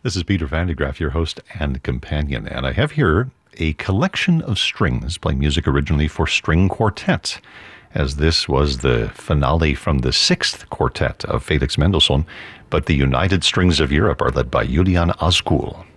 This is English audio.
This is Peter Van de Graaff, your host and companion, and I have here a collection of strings playing music originally for string quartet, as this was the finale from the sixth quartet of Felix Mendelssohn, but the United Strings of Europe are led by Julian Azcul.